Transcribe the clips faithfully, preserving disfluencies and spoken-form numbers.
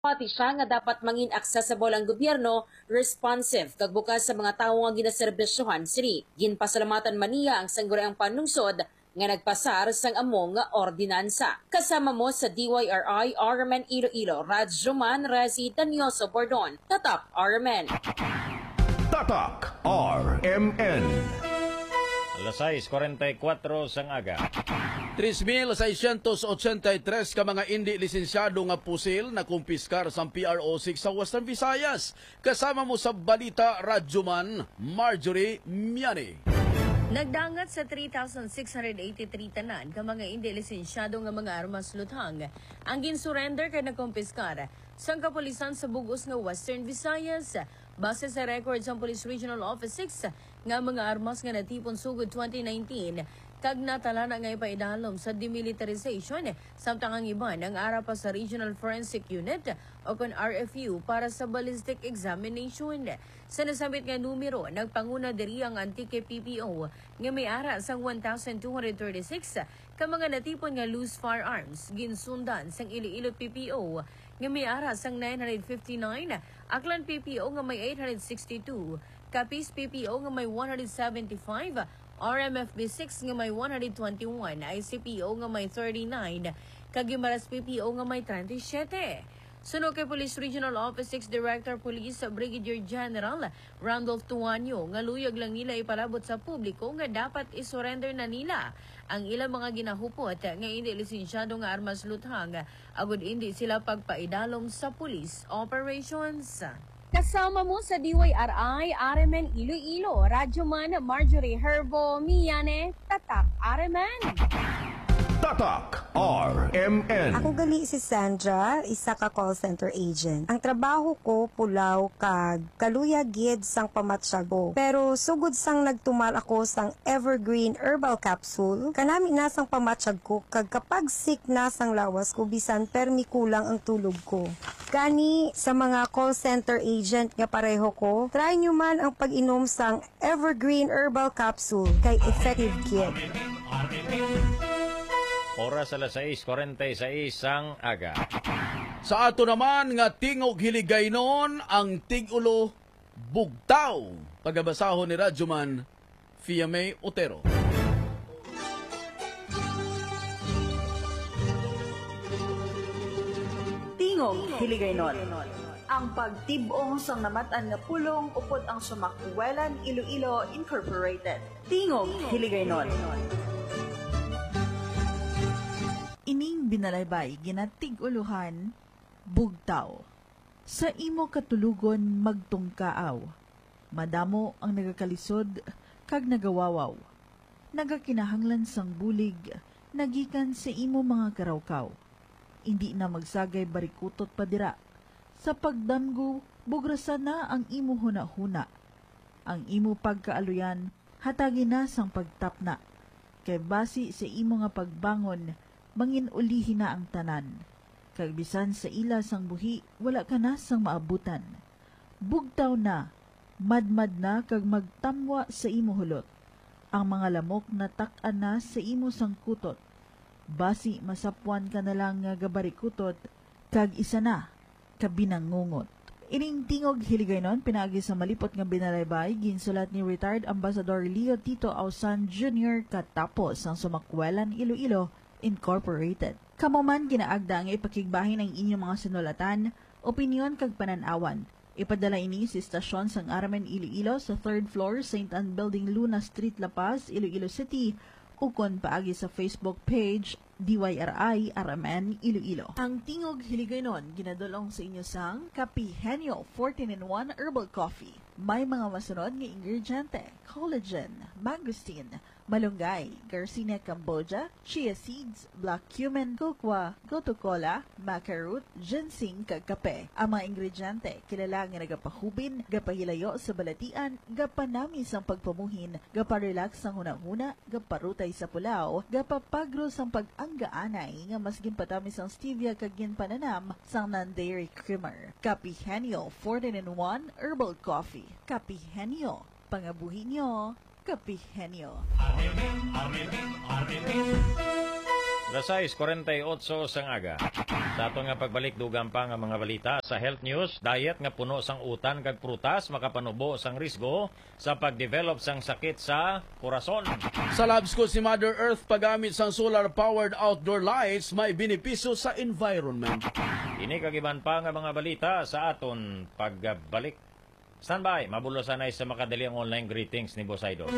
Pati siya nga dapat mangin accessible ang gobyerno, responsive, kag bukas sa mga tawo nga ginaserbisyohan sini. Ginpasalamatan man niya ang sangguniang panlungsod nga nagpasar sang among nga ordinansa. Kasama mo sa D Y R I, R M N Iloilo, Radjuman, Rezi, Danioso, Bordon, Tatak, R M N. Tatak, R M N. alas sais kuwarenta y kwatro sang aga. tres mil seiscientos eighty-three ka mga hindi lisensyado nga pusil na kumpiskar sa P R O six sa Western Visayas. Kasama mo sa balita, Radjuman, Marjorie Miani. Nagdangat sa three thousand six hundred eighty-three tanan ka mga hindi lisensyado nga mga armas luthang ang gin-surrender kay nakumpiskar sa kapulisan sa bugos nga Western Visayas. Base sa records sa Police Regional Office six nga mga armas nga natipon sugod twenty nineteen kag natala na nga ipaidalom sa demilitarization samtang ang iban ang ara pa sa Regional Forensic Unit o kon R F U para sa ballistic examination. Sa nasabit nga numero, nagpanguna diri ang Antique P P O nga may ara sang one thousand two hundred thirty-six ka mga natipon nga loose firearms ginsundan sang Iloilo P P O nga may ara sang nine hundred fifty-nine, Aklan P P O nga may eight hundred sixty-two, Capiz P P O nga may one hundred seventy-five, R M F B six nga may one hundred twenty-one, I C P O nga may thirty-nine, Caguimaras P P O nga may thirty-seven. Sunog kay Police Regional Office six Director Police Brigadier General Randolph Tuanyo nga luyag lang nila ipalabot sa publiko nga dapat isurrender na nila ang ilang mga ginahupot nga hindi lisensyado nga armas luthang agud hindi sila pagpaidalom sa police operations. Kasama mo sa D Y R I, R M N Iloilo, Radjuman, Marjorie Herbo, Miane, Tatak, R M N. Tatak, R M N. Ako gali si Sandra, isa ka call center agent. Ang trabaho ko pulaw kag kaluya gid sang pamatsyago. Pero sugod sang nagtumal ako sang Evergreen Herbal Capsule, kanami na sang pamatsyag ko kag kapag sick na sang lawas ko bisan permi kulang ang tulog ko. Gani sa mga call center agent nga pareho ko, try nyo man ang pag-inom sang Evergreen Herbal Capsule kay effective gid. Oras alas sais kuwarenta y sais sang aga. Sa ato naman nga tingog hiligaynon ang tigulo bugtaw. Pagabasahon ni Radjuman, Fiamay Otero. Tingog hiligaynon. Ang pagtibong sang namatan nga pulong upod ang Sumakwelan Iloilo Incorporated. Tingog hiligaynon. Ining binalaybay ginatig-uluhan, bugtaw. Sa imo katulugon magtungkaaw. Madamo ang nagakalisod kag nagawawaw. Nagakinahanglan sang bulig, nagikan sa imo mga karawkaw. Hindi na magsagay barikutot padira. Sa pagdamgo, bugrasan na ang imo huna-huna. Ang imo pagkaaluyan, hatagin na sang pagtapna. Kay basi sa imo nga pagbangon, mangin ulihin na ang tanan. Kagbisan sa ila sang buhi, wala ka na sang maabutan. Bugtaw na, madmad na kag magtamwa sa imo hulot. Ang mga lamok na tak-an na sa imo sang kutot. Basi masapwan ka na lang nga gabarikutot, kag isa na, kabinangungot. Ining tingog hiligaynon pinaagi sa malipot nga binalaybay ginsulat ni retired Ambassador Leo Tito Ausan Junior katapos ang Sumakwelan Iloilo Incorporated. Kamo man ginaagda nga ipakigbahin ang inyong mga sinulatan, opinyon kag pananawan. Ipadala ini sa istasyon sang R M N Iloilo sa third floor Saint Anne Building, Luna Street, La Paz, Iloilo City, ukon paagi sa Facebook page D Y R I R M N Iloilo. Ang tingog hiligaynon ginadulong sa inyo sang Capihenio fourteen in one Herbal Coffee. May mga masunod nga ingrediente: collagen, mangosteen, malunggay, Garcinia cambogia, chia seeds, black cumin, kokwa, gotu kola, maca root, ginseng kag kape. Ang mga ingrediente kilala nga nagapahubin, gapahilayo sa balatian, gapanami sang pagpamuhin, gaparelax sang hunang-huna, gaparutay sa pulaw, gapapagro sang pag-anggaanay nga mas ginpatamis ang stevia kag ginpananam sang non-dairy creamer. Capihenio fourteen in one Herbal Coffee. Capihenio, pangabuhi nyo, Capihenio. alas sais kuwarenta y otso sang aga. Sa ato nga pagbalik dugang pa nga mga balita sa health news, diet nga puno sang utan kag prutas makapanubo sang risgo sa pagdevelop sang sakit sa korason. Sa labs ko si Mother Earth paggamit sang solar-powered outdoor lights may benepisyo sa environment. Ini kagiban pa nga mga balita sa aton pagbalik. Standby, mabulosan ay sa makadali ang online greetings ni Boss Idol.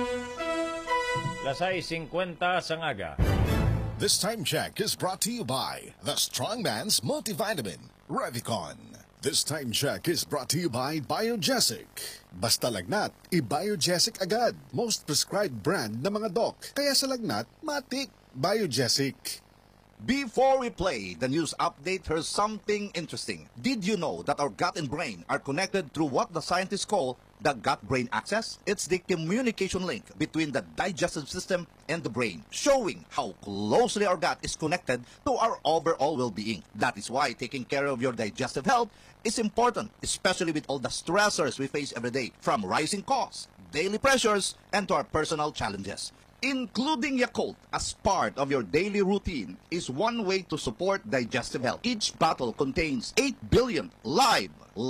alas sais singkwenta sang aga. This time check is brought to you by the Strongman's Multivitamin, Revicon. This time check is brought to you by Biogesic. Basta lagnat, i-Biogesic agad. Most prescribed brand na mga doc. Kaya sa lagnat, matik. Biogesic. Before we play the news update, here's something interesting. Did you know that our gut and brain are connected through what the scientists call the gut-brain axis? It's the communication link between the digestive system and the brain, showing how closely our gut is connected to our overall well-being. That is why taking care of your digestive health is important, especially with all the stressors we face every day, from rising costs, daily pressures, and to our personal challenges. Including Yakult as part of your daily routine is one way to support digestive health. Each bottle contains eight billion live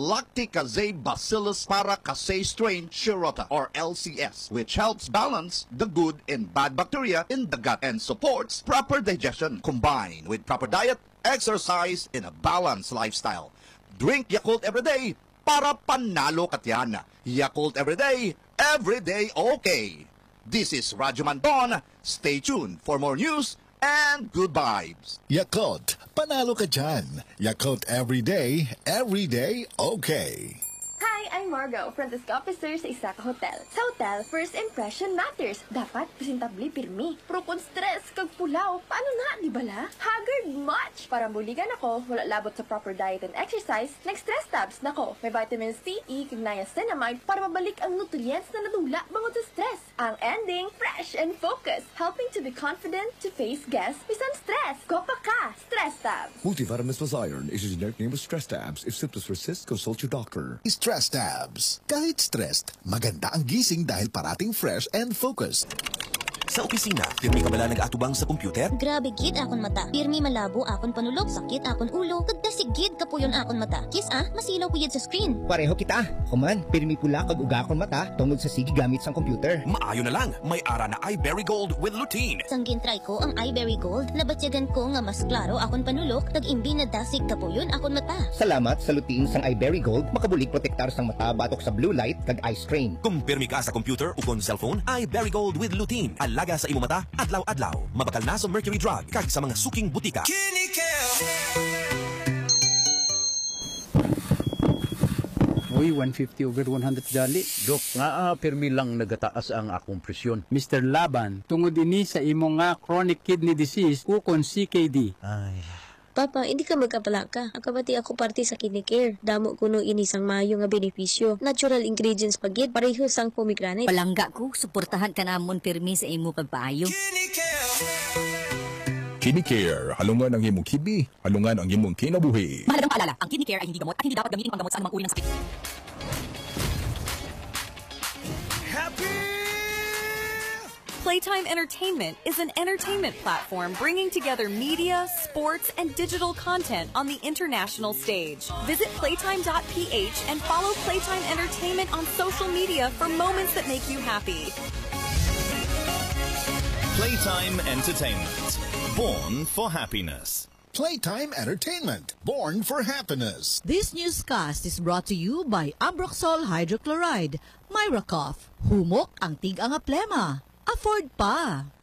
Lacticase-Bacillus paracasei strain Shirota or L C S, which helps balance the good and bad bacteria in the gut and supports proper digestion combined with proper diet, exercise, and a balanced lifestyle. Drink Yakult every day para panalo ka tiyan. Yakult every day, every day okay. This is Radyo Mandon. Stay tuned for more news and good vibes. Yakult, panalo ka dyan. Yakult every day, every day, okay. Hi, I'm Margo, front desk officer sa isa ka hotel. Sa hotel, first impression matters. Dapat presentably pirmi. Pero kung stress kag pulaw, paano na, di bala? Haggard much! Para muligan ako, wala labot sa proper diet and exercise, nag-stress tabs nako. May vitamin C, E, kag niacinamide para mabalik ang nutrients na nadula bangod sa stress. Ang ending, fresh and focused, helping to be confident to face guests with some stress. Gopa ka! Stress tabs! Multivitamins plus iron is a generic name of stress tabs. If symptoms persist, consult your doctor. Stress tabs. Kahit stressed, maganda ang gising dahil parating fresh and focused. Sa opisina, pirmi ka bala nag-atubang sa computer? Grabe gid akon mata. Pirmi malabo akon panulog, sakit akon ulo, kagdasig gid kapuyon akon mata. Kis ah, masilaw puyed sa screen. Pareho kita. Kuman, pirmi pula kag uga akon mata tungod sa sige gamit sang computer. Maayo na lang, may ara na iBerry Gold with lutein. Sanggin try ko ang iBerry Gold, nabatyagan ko nga mas klaro akon panulog, kag imbi na dasig kapuyon akon mata. Salamat sa lutein sang iBerry Gold, makabulig protektar sang mata batok sa blue light kag eye strain. Kung pirmi ka sa computer o kon cellphone, iBerry Gold with lutein. Alaga sa imo mata, adlaw-adlaw. Mabakal na sa mercury drug kag sa mga suking butika. Uy, one fifty over one hundred jali. Dok, nga ah, pirmi lang nagataas ang akong presyon. Mister Laban, tungod ini sa imo nga chronic kidney disease ukon C K D. Ay. Papa, hindi ka magkapalaka. Akabati ako parte sa kidney care. Damo kuno ini sang maayo nga benepisyo. Natural ingredients pagid pareho sang pomegranate. Palangga ko, suportahan ka namon pirmi sa imo pagpaayo. Kidney Care, halungan ang imong kidney, halungan ang imong kinabuhi. Mahalagang paalala, ang kidney care ay hindi gamot at hindi dapat gamitin panggamot sa anumang uri ng sakit. Playtime Entertainment is an entertainment platform bringing together media, sports, and digital content on the international stage. Visit playtime dot p h and follow Playtime Entertainment on social media for moments that make you happy. Playtime Entertainment, born for happiness. Playtime Entertainment, born for happiness. This newscast is brought to you by Ambroxol Hydrochloride, Myracough, humok ang tig ang aplema. Afford pa.